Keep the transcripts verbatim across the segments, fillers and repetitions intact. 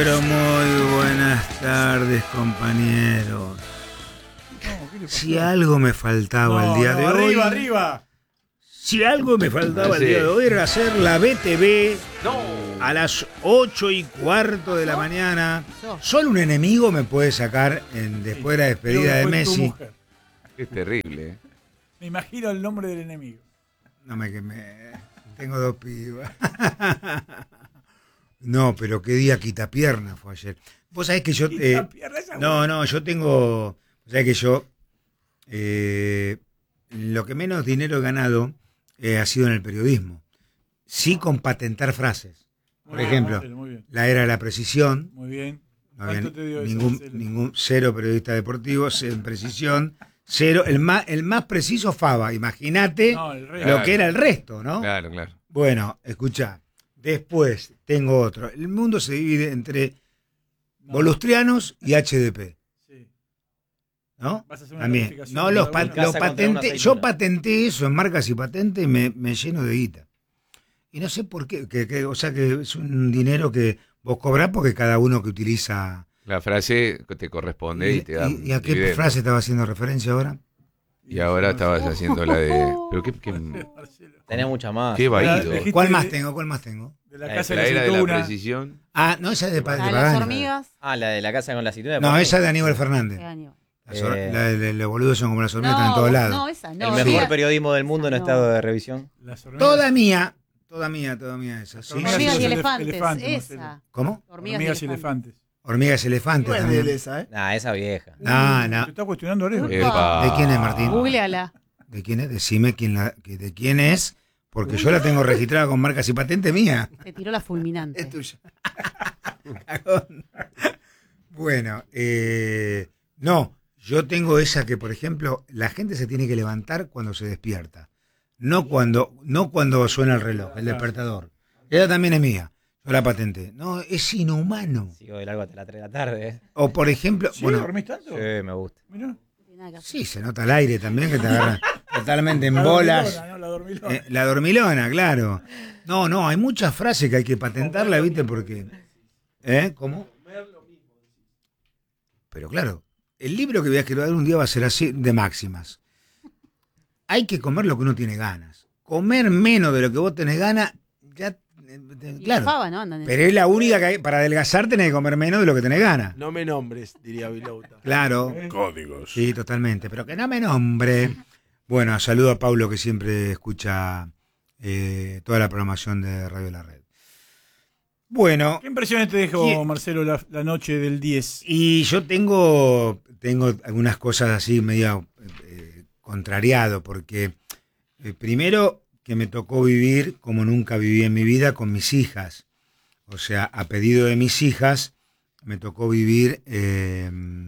Pero muy buenas tardes, compañeros. No, si algo me faltaba no, el día no, de arriba, hoy... Arriba, arriba. Si algo me faltaba Sí. el día de hoy era hacer la B T V No. a las ocho y cuarto de la mañana. Solo un enemigo me puede sacar en, después de la despedida de Después tu Messi. mujer. Es terrible, ¿eh? Me imagino el nombre del enemigo. No me quemé. Tengo dos pibas. No, pero qué día quitapierna fue ayer. Vos sabés que yo... eh, Quitapierna, esa no, buena. no, yo tengo... Vos sabés que yo... eh, lo que menos dinero he ganado eh, ha sido en el periodismo. Sí con patentar frases. Por Muy bien, ejemplo, Marcelo, muy bien. la era de la precisión. Muy bien. No había ¿Cuánto te dio eso, ningún, Marcelo? ningún cero periodista deportivo en precisión. Cero, el más, el más preciso Fava. Imagínate No, el rey. lo Claro. que era el resto, ¿no? Claro, claro. Bueno, escuchá. Después tengo otro. El mundo se divide entre No. Volustrianos y H D P, Sí. ¿no? Vas a hacer una También. calificación No, de los, cada pa- uno. los Casa contra una patenté. aceituna. Yo patenté eso en marcas y patentes y me, me lleno de guita. Y no sé por qué. Que, que, o sea que es un dinero que vos cobrás porque cada uno que utiliza. La frase te corresponde y, te da. y, y a qué dividendo. frase estaba haciendo referencia ahora? Y ahora estabas haciendo la de. Pero qué, qué, Marcelo. Tenés mucha más. qué vaído. Dijiste ¿Cuál de- más tengo? ¿Cuál más tengo? De la La casa La de la era de la aceituna. precisión. Ah, no, esa es de, pa- de La de las Pagani. hormigas. Ah, la de la casa con la aceituna. No, esa es de Aníbal Fernández. ¿Qué año? Las hor- Eh. la de, de los boludos son como las hormigas, están en todos lados. no, esa no. El mejor hormigas- periodismo del mundo en No. estado de revisión. Las hormigas- Toda mía, toda mía, toda mía esa. ¿sí? Hormigas Hormigas y y elefantes, elefantes, esa. ¿Cómo? Hormigas y elefantes. Hormigas elefantes ¿Cuál también. es esa, eh? Nah, esa vieja. No, ¿Te no. está cuestionando Alejo? Epa. ¿De quién es, Martín? Googleala. ¿De quién es? Decime quién la, que de quién es, porque yo la tengo registrada con marcas y patente mía. Te tiró la fulminante. Es tuya. Cagón. Bueno, eh, no, yo tengo esa que, por ejemplo, la gente se tiene que levantar cuando se despierta. No cuando, no cuando suena el reloj, el despertador. Esa también es mía. Yo la patenté. No, es inhumano. Sigo de largo hasta las tres de la tarde. ¿eh? O, por ejemplo, ¿Sí? bueno, ¿Dormís tanto? Sí, me gusta. Mirá. sí, se nota el aire también, que te agarra totalmente en La bolas. dormilona, ¿no? La dormilona. Eh, la dormilona, claro. No, no, hay muchas frases que hay que patentarla, ¿viste? Porque... ¿Eh? ¿Cómo? Pero claro, el libro que voy a escribir un día va a ser así, de máximas. Hay que comer lo que uno tiene ganas. Comer menos de lo que vos tenés ganas, ya... eh, eh, Y Claro. Fava, ¿no? Andan en- Pero es la única que hay, para adelgazar tenés que comer menos de lo que tenés ganas. No me nombres, diría Vilouta. Claro. Códigos. Sí, totalmente. Pero que no me nombre. Bueno, saludo a Paulo que siempre escucha eh, toda la programación de Radio La Red. Bueno, ¿Qué impresiones te dejó, ¿Quién? Marcelo, la, la noche del diez? y yo tengo, tengo algunas cosas así medio eh, contrariado, porque eh, primero que me tocó vivir como nunca viví en mi vida con mis hijas. O sea, a pedido de mis hijas, me tocó vivir eh,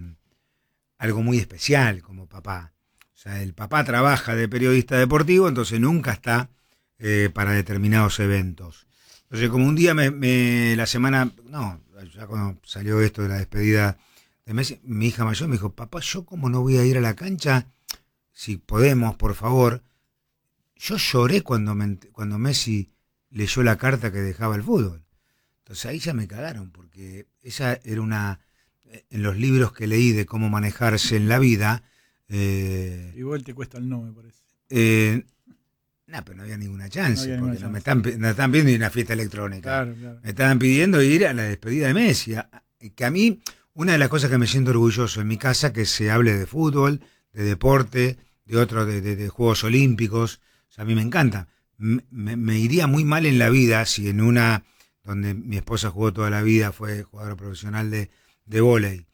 algo muy especial como papá. O sea, el papá trabaja de periodista deportivo, entonces nunca está eh, para determinados eventos. Entonces, como un día, me, me- la semana, no, ya cuando salió esto de la despedida de Messi, mi hija mayor me dijo, papá, ¿yo cómo no voy a ir a la cancha? Si podemos, por favor. Yo lloré cuando, me, ent- cuando Messi leyó la carta que dejaba el fútbol. Entonces ahí ya me cagaron, porque esa era una... En los libros que leí de cómo manejarse en la vida... Eh, Igual te cuesta el no, me parece. eh, no, pero no había ninguna chance, No había porque ninguna no me, chance. están, pi- me estaban pidiendo ir a una fiesta electrónica. Claro, claro. Me estaban pidiendo ir a la despedida de Messi. A- Que a mí, una de las cosas que me siento orgulloso en mi casa, que se hable de fútbol, de deporte, de otros, de, de- de Juegos Olímpicos. O sea, a mí me encanta. M- Me, me iría muy mal en la vida si en una donde mi esposa jugó toda la vida, fue jugadora profesional de, de vóley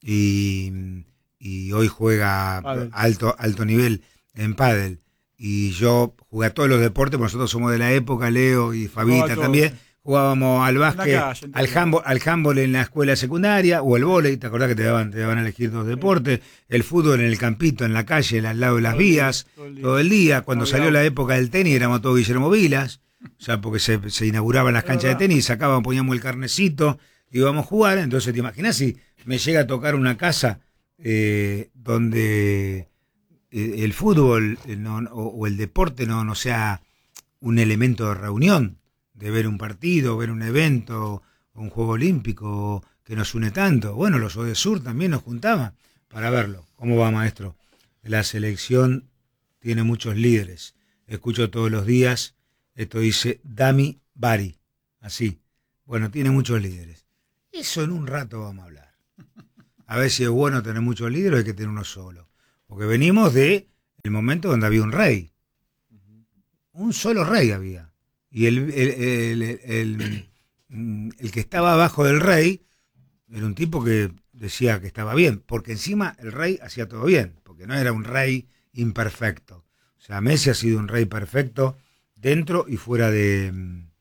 y, y hoy juega Pádel. alto, alto nivel en pádel. Y yo jugué a todos los deportes, porque nosotros somos de la época, Leo y Fabita todo. también. Jugábamos al básquet, calle, al handball, al handball en la escuela secundaria, o el vóley, ¿te acordás que te daban, te daban a elegir dos deportes? El fútbol en el campito, en la calle, al lado de las Todo el día, vías, todo el día. todo el día. Cuando No salió había- la época del tenis éramos todos Guillermo Vilas, o sea, porque se, se inauguraban las Es canchas de verdad. tenis, sacaban, poníamos el carnecito, íbamos a jugar. Entonces, ¿te imaginas si me llega a tocar una casa eh, donde eh, el fútbol eh, no, o, o el deporte no, no sea un elemento de reunión, de ver un partido, ver un evento, un juego olímpico, que nos une tanto. Bueno, los Odesur también nos juntaban para verlo. ¿Cómo va, maestro? La selección tiene muchos líderes. Escucho todos los días, esto dice Dami Bari, así. Bueno, tiene muchos líderes. Eso en un rato vamos a hablar. A ver si es bueno tener muchos líderes o hay que tener uno solo. Porque venimos de el momento donde había un rey. Un solo rey había. Y el, el, el, el, el, el que estaba abajo del rey era un tipo que decía que estaba bien. Porque encima el rey hacía todo bien. Porque no era un rey imperfecto. O sea, Messi ha sido un rey perfecto dentro y fuera de,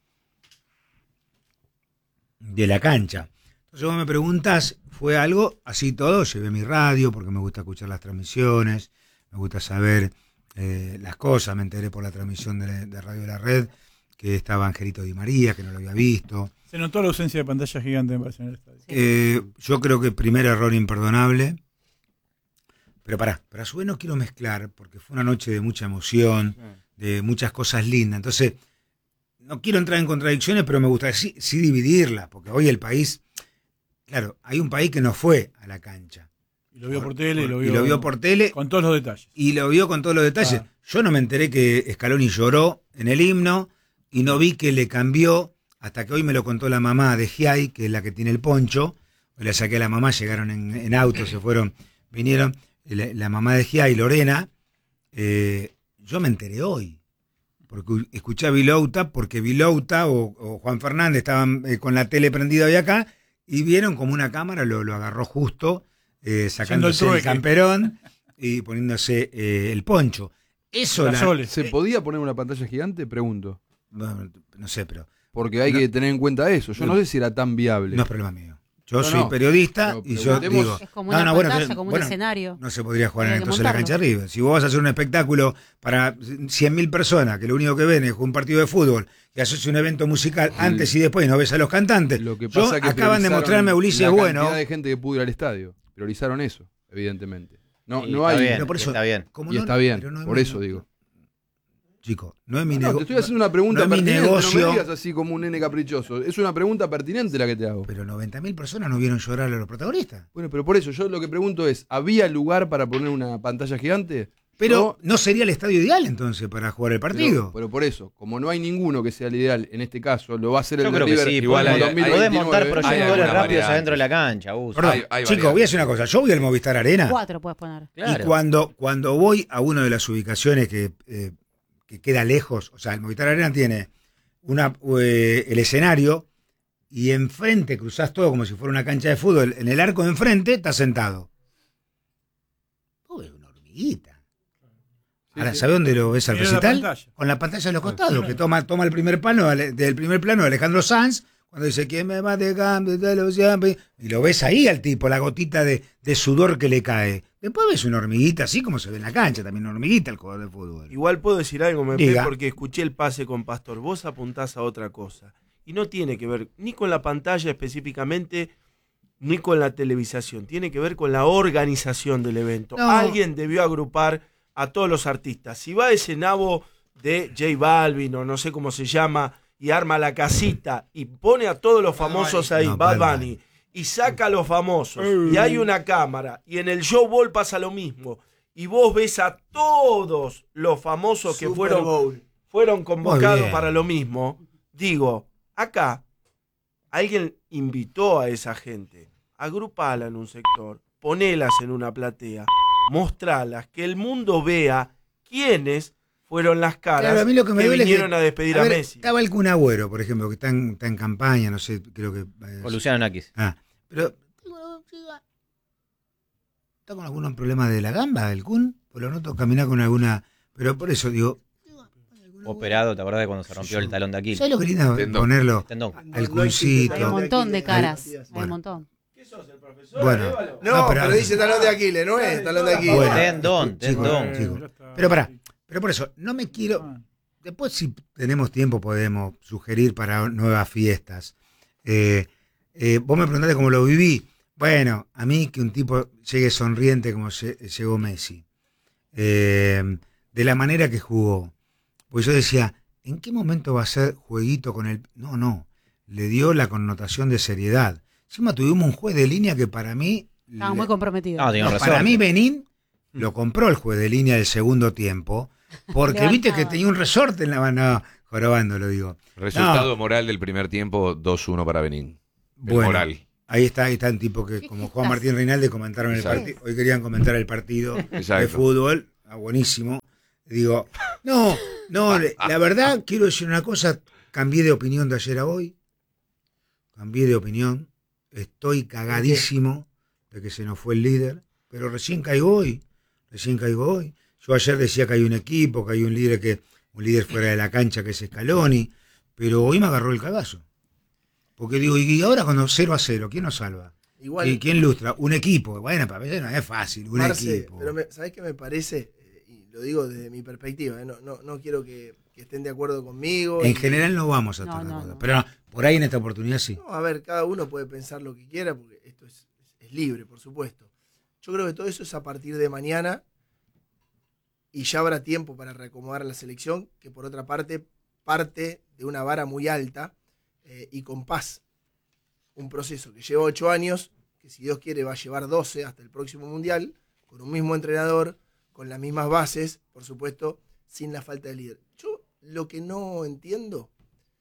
de la cancha. Entonces vos me preguntás, ¿fue algo así todo? Llevé mi radio porque me gusta escuchar las transmisiones, me gusta saber eh, las cosas. Me enteré por la transmisión de, de Radio de la Red que estaba Angelito Di María, que no lo había visto. Se notó la ausencia de pantalla gigante, me parece, en el estadio. Eh, yo creo que primer error imperdonable. Pero pará, pero a su vez no quiero mezclar, porque fue una noche de mucha emoción, de muchas cosas lindas. Entonces, no quiero entrar en contradicciones, pero me gustaría sí, sí dividirlas, porque hoy el país... Claro, hay un país que no fue a la cancha. Y lo vio por tele, y lo vio, y lo vio por tele. Con todos los detalles. Y lo vio con todos los detalles. Ah. Yo no me enteré que Scaloni lloró en el himno y no vi que le cambió, hasta que hoy me lo contó la mamá de Giai, que es la que tiene el poncho. Hoy la saqué a la mamá, llegaron en, en auto, se fueron, vinieron. La, la mamá de Giai, Lorena, eh, yo me enteré hoy. Porque escuché a Vilouta, porque Vilouta o, o Juan Fernández estaban eh, con la tele prendida hoy acá, y vieron como una cámara lo, lo agarró justo, eh, sacándose el, el camperón y poniéndose eh, el poncho. Eso la, ¿Se eh, podía poner una pantalla gigante? Pregunto. No, no sé, pero... Porque hay no, que tener en cuenta eso. Yo no, no sé si era tan viable. No es problema mío. Yo no, soy no, periodista y yo digo... Es como una no, no, pantalla, bueno, como bueno, un escenario. No se podría jugar entonces en la cancha arriba. Si vos vas a hacer un espectáculo para cien mil personas, que lo único que ven es un partido de fútbol, y haces un evento musical antes y después y no ves a los cantantes, lo que pasa yo, es que acaban de mostrarme a Ulises la Bueno... La cantidad de gente que pudo ir al estadio. Priorizaron eso, evidentemente. No, y no hay... Bien, pero por eso, está bien. Y no, está bien, no por eso digo. Chico, no es mi no, negocio. Te estoy haciendo una pregunta no pertinente, negocio, no me digas así como un nene caprichoso. Es una pregunta pertinente la que te hago. Pero noventa mil personas no vieron llorar a los protagonistas. Bueno, pero por eso yo lo que pregunto es, ¿había lugar para poner una pantalla gigante? Pero no, no sería el estadio ideal entonces para jugar el partido. Pero, pero por eso, como no hay ninguno que sea el ideal en este caso, lo va a hacer yo el creo de River. Que sí, igual hay, hay, podés montar proyectores rápidos adentro de la cancha. Perdón, hay, hay chicos, voy a decir una cosa. Yo voy al Movistar Arena. Cuatro puedes poner. Claro. Y cuando, cuando voy a una de las ubicaciones que... Eh, que queda lejos, o sea, el Movistar Arena tiene una, eh, el escenario y enfrente cruzás todo como si fuera una cancha de fútbol, en el arco de enfrente estás sentado. Oh, es una hormiguita. Sí, Ahora, sí. ¿Sabe dónde lo ves al recital? La Con la pantalla de los costados, que toma, toma el primer plano, del primer plano de Alejandro Sanz, cuando dice, ¿quién me va de cambio? Y lo ves ahí al tipo, la gotita de, de sudor que le cae. Después ves una hormiguita, así como se ve en la cancha, también una hormiguita el jugador de fútbol. Igual puedo decir algo, me Diga. porque escuché el pase con Pastor. Vos apuntás a otra cosa. Y no tiene que ver ni con la pantalla específicamente, ni con la televisación. Tiene que ver con la organización del evento. No. Alguien debió agrupar a todos los artistas. Si va ese nabo de J Balvin, o no sé cómo se llama, y arma la casita, y pone a todos los famosos ahí, no, Bad Bunny, y saca a los famosos, y hay una cámara, y en el show ball pasa lo mismo, y vos ves a todos los famosos Super que fueron, fueron convocados para lo mismo, digo, acá alguien invitó a esa gente, agrupala en un sector, ponelas en una platea, mostralas, que el mundo vea quiénes fueron las caras claro, a mí lo que, me que vinieron que, a despedir a, ver, a Messi. Estaba el Kun Agüero, por ejemplo, que está en, está en campaña, no sé, creo que... Eh, con Luciano Nakis. Ah, pero... ¿Está con algún problema de la gamba, el Kun? Pues lo noto caminar con alguna... Pero por eso digo... Operado, ¿te acordás de cuando se rompió sí, el talón de Aquiles? ¿Sabes lo que lindo ponerlo Tendón. al Kuncito? Hay un montón de caras, hay, hay un montón. ¿Qué sos, el profesor? Bueno, no, no pero, pero dice talón de Aquiles, no es talón de Aquiles. Bueno, tendón, tendón. Chico, chico. Pero pará. Pero por eso, no me quiero... Después, si tenemos tiempo, podemos sugerir para nuevas fiestas. Eh, eh, vos me preguntaste cómo lo viví. Bueno, a mí que un tipo llegue sonriente como llegó Messi. Eh, de la manera que jugó. Pues yo decía, ¿en qué momento va a ser jueguito con el...? No, no. Le dio la connotación de seriedad. Encima tuvimos un juez de línea que para mí... Estaba muy comprometido. No, No, para mí Benín lo compró el juez de línea del segundo tiempo, porque viste que tenía un resorte en la mano, jorobando lo digo. Resultado No. moral del primer tiempo, dos uno para Benín. El Bueno, moral. ahí está, ahí están tipos que como Juan Martín Reinalde comentaron el Exacto. partido, hoy querían comentar el partido de Exacto. fútbol, ah, buenísimo. Digo, no, no, la verdad quiero decir una cosa, cambié de opinión de ayer a hoy, cambié de opinión, estoy cagadísimo de que se nos fue el líder, pero recién caigo hoy, recién caigo hoy. Yo ayer decía que hay un equipo, que hay un líder que un líder fuera de la cancha que es Scaloni, pero hoy me agarró el cagazo. Porque digo, y ahora cuando cero a cero, ¿quién nos salva? Igual, ¿Y quién lustra? Un equipo. Bueno, para mí no es fácil, un Marce, equipo. pero me, ¿sabés qué me parece? Eh, y lo digo desde mi perspectiva, eh, no, no, no quiero que, que estén de acuerdo conmigo. En y- general no vamos a estar No, de no, acuerdo. no. Pero no, por ahí en esta oportunidad sí. No, a ver, cada uno puede pensar lo que quiera, porque esto es, es libre, por supuesto. Yo creo que todo eso es a partir de mañana y ya habrá tiempo para reacomodar la selección, que por otra parte parte de una vara muy alta eh, y con paz. Un proceso que lleva ocho años, que si Dios quiere va a llevar doce hasta el próximo Mundial, con un mismo entrenador, con las mismas bases, por supuesto, sin la falta de líder. Yo lo que no entiendo,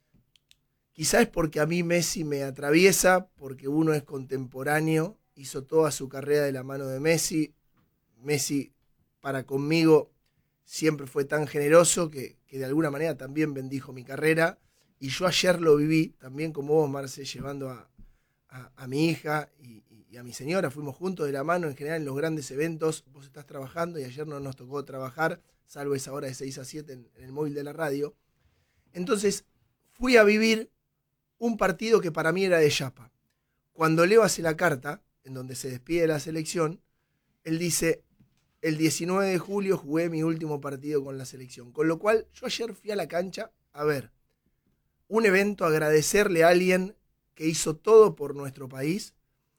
quizás es porque a mí Messi me atraviesa, porque uno es contemporáneo, hizo toda su carrera de la mano de Messi. Messi, para conmigo, siempre fue tan generoso que, que de alguna manera también bendijo mi carrera. Y yo ayer lo viví, también como vos, Marce, llevando a, a, a mi hija y, y a mi señora. Fuimos juntos de la mano en general en los grandes eventos. Vos estás trabajando y ayer no nos tocó trabajar, salvo esa hora de seis a siete en, en el móvil de la radio. Entonces, fui a vivir un partido que para mí era de Yapa. Cuando Leo hace la carta, en donde se despide de la selección, él dice, el diecinueve de julio jugué mi último partido con la selección. Con lo cual, yo ayer fui a la cancha a ver un evento, agradecerle a alguien que hizo todo por nuestro país.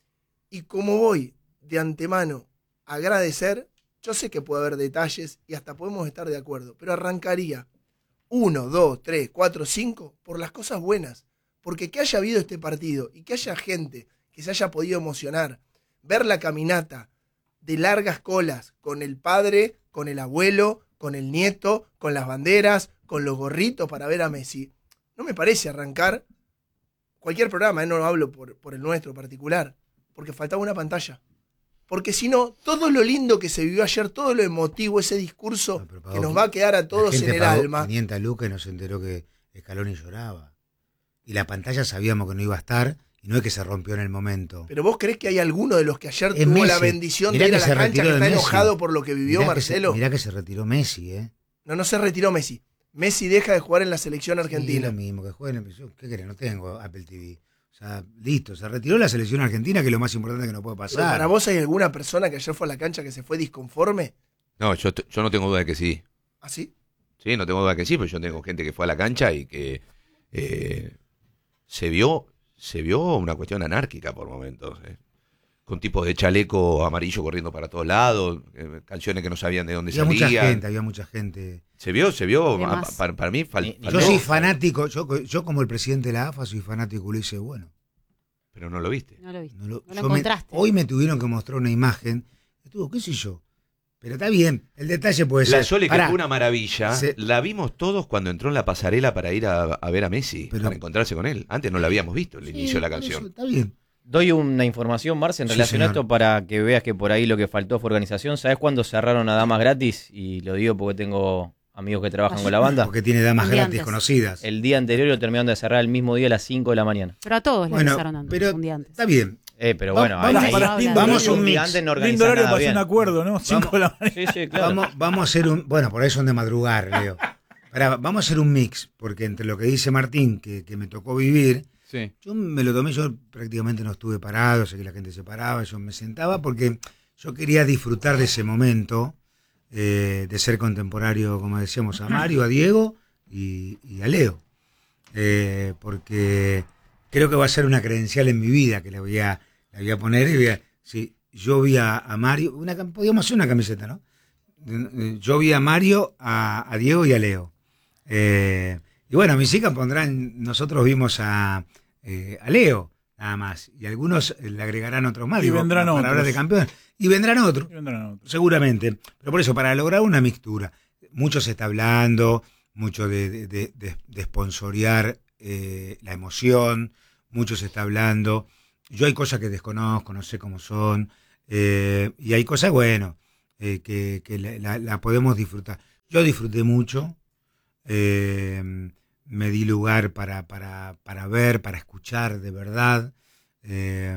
Y como voy de antemano a agradecer, yo sé que puede haber detalles y hasta podemos estar de acuerdo, pero arrancaría uno, dos, tres, cuatro, cinco por las cosas buenas. Porque que haya habido este partido y que haya gente que se haya podido emocionar, ver la caminata de largas colas con el padre, con el abuelo, con el nieto, con las banderas, con los gorritos para ver a Messi, no me parece arrancar cualquier programa, ¿eh? No hablo por, por el nuestro particular, porque faltaba una pantalla. Porque si no, todo lo lindo que se vivió ayer, todo lo emotivo, ese discurso No, pero pagó que nos va a quedar a La todos en gente el pagó alma. quinientas lucas y no se enteró que Scaloni lloraba. Y la pantalla sabíamos que no iba a estar y no es que se rompió en el momento. Pero vos creés que hay alguno de los que ayer Es tuvo la Messi. bendición Mirá de ir que a la se cancha retiró que de está Messi. enojado por lo que vivió Mirá que se- Marcelo? mirá que se retiró Messi, ¿eh? No, no se retiró Messi. Messi deja de jugar en la selección Sí, argentina. lo mismo, que jueguen. Yo, ¿qué querés? No tengo Apple T V. O sea, listo, se retiró la selección argentina, que es lo más importante que nos puede Pero pasar. ¿para vos hay alguna persona que ayer fue a la cancha que se fue disconforme? No, yo, te- yo no tengo duda de que sí. ¿Así? Sí, no tengo duda que sí, pero yo tengo gente que fue a la cancha y que eh, se vio se vio una cuestión anárquica por momentos. eh. Con tipos de chaleco amarillo corriendo para todos lados, eh, canciones que no sabían de dónde Había mucha salían. gente, había mucha gente. Se vio, se vio. De a- más. para, para mí fal- Ni- ni- faltó, Yo soy fanático, yo, yo como el presidente de la A F A soy fanático de Ulises Bueno. pero no lo viste. No lo viste. No lo- No lo yo me- encontraste. hoy me tuvieron que mostrar una imagen. Estuvo, qué sé yo. Pero está bien, el detalle puede La ser. Sole, que Pará, fue una maravilla, Se- la vimos todos cuando entró en la pasarela para ir a, a ver a Messi, Pero- para encontrarse con él. Antes no la habíamos visto, el sí, inicio de la por eso, canción. está bien. Doy una información, Marce, en Sí, relación a señor. esto para que veas que por ahí lo que faltó fue organización. ¿Sabes cuándo cerraron a damas gratis? Y lo digo porque tengo amigos que trabajan con la banda. Porque tiene damas Un día gratis antes. conocidas. El día anterior lo terminaron de cerrar el mismo día a las cinco de la mañana. Pero a todos les Bueno, avisaron antes, pero un día antes. está bien. Eh, pero Va- bueno, vamos ahí, para- ahí- lindo vamos horario. un mix. antes no Lindo organizan horario nada para hacer bien. un acuerdo, ¿no? Cinco de la mañana. Sí, sí, claro. Vamos, vamos a hacer un. Bueno, por ahí son de madrugar, Leo. Pará, vamos a hacer un mix, porque entre lo que dice Martín, que, que me tocó vivir, Sí. yo me lo tomé, yo prácticamente no estuve parado, sé que la gente se paraba, yo me sentaba porque yo quería disfrutar de ese momento, eh, de ser contemporáneo, como decíamos, a Mario, a Diego y, y a Leo. Eh, porque creo que va a ser una credencial en mi vida que le voy a, la voy a poner y voy a, sí, yo vi a, a Mario, una, cam- podíamos hacer una camiseta, ¿no? Eh, Yo vi a Mario, a, a Diego y a Leo. Eh, y bueno, mis hijas pondrán, nosotros vimos a, eh, a Leo, nada más. Y algunos eh, le agregarán otros más. Y digo, vendrán para otros. hablar de campeón. Y vendrán otros, Y vendrán otros. seguramente. Pero por eso, para lograr una mixtura, mucho se está hablando, mucho de, de, de, de, de sponsorear eh, la emoción, mucho se está hablando. Yo hay cosas que desconozco, no sé cómo son, eh, y hay cosas, bueno, eh, que, que la, la, la podemos disfrutar. Yo disfruté mucho, eh, me di lugar para, para, para ver, para escuchar de verdad. Eh,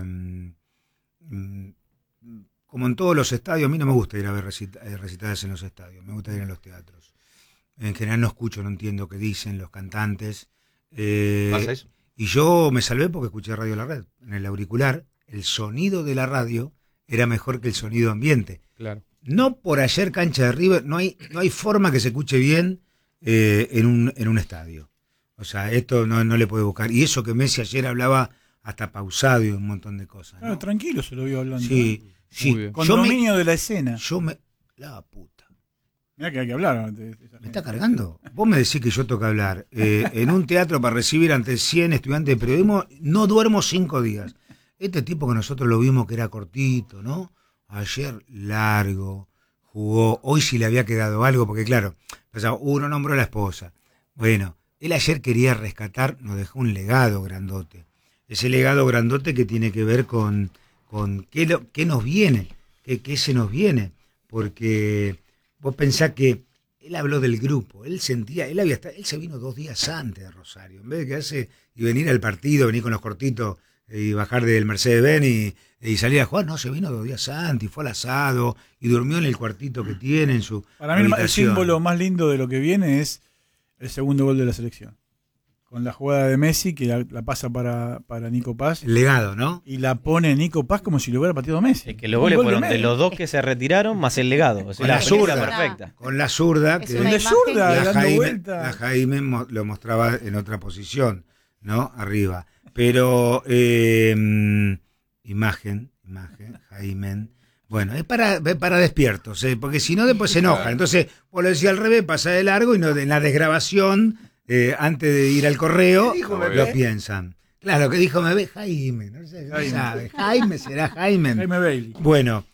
como en todos los estadios, a mí no me gusta ir a ver recita, recitales en los estadios, me gusta ir en los teatros. En general no escucho, no entiendo qué dicen los cantantes. Eh, ¿Pasa eso? Y yo me salvé porque escuché Radio La Red. En el auricular, el sonido de la radio era mejor que el sonido ambiente. Claro. No por ayer cancha de River, no hay, no hay forma que se escuche bien eh, en, un, en un estadio. O sea, esto no, no le puede buscar. Y eso que Messi ayer hablaba hasta pausado y un montón de cosas, ¿no? Ah, tranquilo se lo vio hablando. Sí, sí. Muy bien. Con Yo me- dominio de la escena. Yo me... La puta. Mirá que hay que hablar. antes de esa ¿Me está gente. cargando? Vos me decís que yo toco hablar eh, en un teatro para recibir ante cien estudiantes de periodismo, no duermo cinco días. Este tipo que nosotros lo vimos que era cortito, ¿no? Ayer largo, jugó, hoy sí le había quedado algo, porque claro, pensaba, uno nombró a la esposa. Bueno, él ayer quería rescatar, nos dejó un legado grandote. Ese legado grandote que tiene que ver con, con qué, lo, qué nos viene, qué, qué se nos viene, porque... Vos pensás que él habló del grupo, él sentía, él había estado, él se vino dos días antes de Rosario, en vez de quedarse y venir al partido, venir con los cortitos y bajar del Mercedes-Benz y, y salir a jugar, no, se vino dos días antes y fue al asado y durmió en el cuartito que tiene, en su Para mí el, el habitación. símbolo más lindo de lo que viene es el segundo gol de la selección. Con la jugada de Messi, que la, la pasa para, para Nico Paz, El legado, ¿no? y la pone Nico Paz como si lo hubiera pateado Messi. Es que los Un goles gol fueron de medio. los dos que se retiraron más el legado. O sea, Con la la película zurda. perfecta. Con la zurda, Es que una De imagen zurda, que- la dando Jaime, vuelta. la Jaime mo- lo mostraba en otra posición, ¿no? Arriba. Pero, eh, mm, imagen, imagen, Jaime. Bueno, es para, es para despiertos, ¿eh? Porque si no después se enoja. Entonces, vos lo decís al revés, pasa de largo y no en la desgrabación, eh, antes de ir al correo, ¿Qué dijo, lo Bebé? piensan. Claro, que dijo me ve Jaime, no sé, no Jaime. sabe. Jaime será Jaime. Jaime Bailey. Bueno,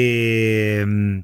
eh,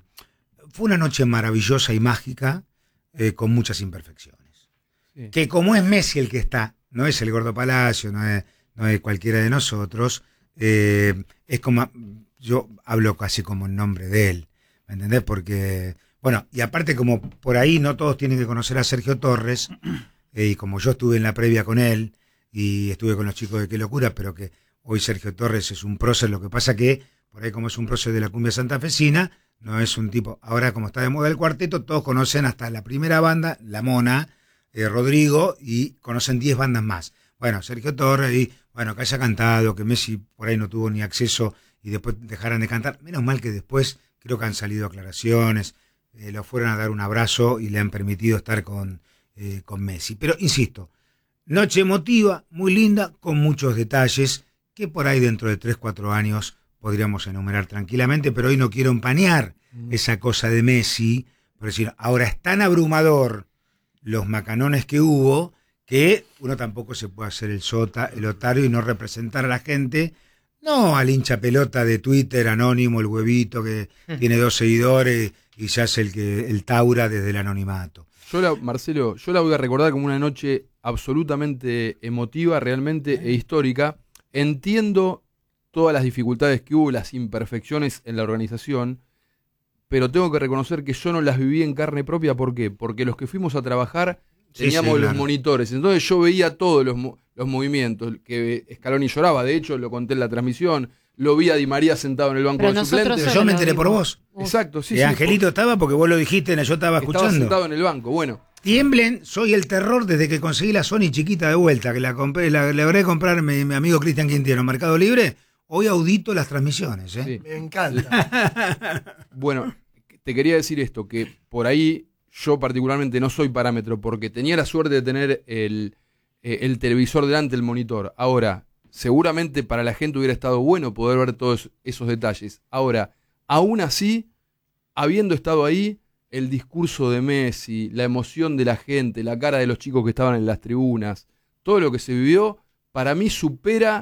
fue una noche maravillosa y mágica, eh, con muchas imperfecciones. Sí. Que como es Messi el que está, no es el Gordo Palacio, no es, no es cualquiera de nosotros, eh, es como, yo hablo casi como en nombre de él, ¿me entendés? Porque, bueno, y aparte como por ahí no todos tienen que conocer a Sergio Torres, eh, y como yo estuve en la previa con él, y estuve con los chicos de Qué Locura, pero que hoy Sergio Torres es un prócer, lo que pasa que, por ahí como es un prócer de la cumbia santafesina, no es un tipo, ahora como está de moda el cuarteto, todos conocen hasta la primera banda, La Mona, eh, Rodrigo, y conocen diez bandas más. Bueno, Sergio Torres, y bueno, que haya cantado, que Messi por ahí no tuvo ni acceso y después dejaran de cantar, menos mal que después creo que han salido aclaraciones, eh, lo fueron a dar un abrazo y le han permitido estar con, eh, con Messi. Pero insisto, noche emotiva, muy linda, con muchos detalles que por ahí dentro de tres, cuatro años podríamos enumerar tranquilamente, pero hoy no quiero empañar esa cosa de Messi, por decir, ahora es tan abrumador los macanones que hubo que uno tampoco se puede hacer el sota, el otario y no representar a la gente, no al hincha pelota de Twitter anónimo, el huevito que tiene dos seguidores y se hace el, que, el taura desde el anonimato. Yo la, Marcelo, yo la voy a recordar como una noche absolutamente emotiva, realmente e histórica. Entiendo todas las dificultades que hubo, las imperfecciones en la organización, pero tengo que reconocer que yo no las viví en carne propia. ¿Por qué? Porque los que fuimos a trabajar Sí, teníamos sí, los claro. monitores, entonces yo veía todos los, mo- los movimientos, que Scaloni lloraba, de hecho lo conté en la transmisión, lo vi a Di María sentado en el banco Pero de nosotros suplentes. Pero solo yo me lo enteré por vimos. vos. Uf. Exacto, sí, Y sí. Angelito estaba porque vos lo dijiste, yo estaba Estaba escuchando. sentado en el banco, bueno. Tiemblen, soy el terror desde que conseguí la Sony chiquita de vuelta, que la compré, la logré comprar mi, mi amigo Cristian Quintero en Mercado Libre. Hoy audito las transmisiones, ¿eh? Sí. Me encanta. Bueno, te quería decir esto, que por ahí yo particularmente no soy parámetro, porque tenía la suerte de tener el, eh, el televisor delante, el monitor. Ahora, seguramente para la gente hubiera estado bueno poder ver todos esos detalles. Ahora, aún así, habiendo estado ahí, el discurso de Messi, la emoción de la gente, la cara de los chicos que estaban en las tribunas, todo lo que se vivió, para mí supera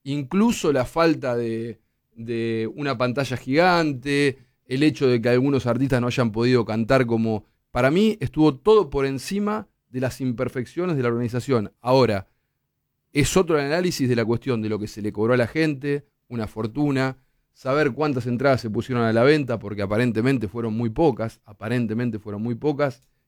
incluso la falta de, de una pantalla gigante, el hecho de que algunos artistas no hayan podido cantar como... Para mí estuvo todo por encima de las imperfecciones de la organización. Ahora, es otro análisis de la cuestión de lo que se le cobró a la gente, una fortuna, saber cuántas entradas se pusieron a la venta, porque aparentemente fueron muy pocas, aparentemente fueron muy pocas,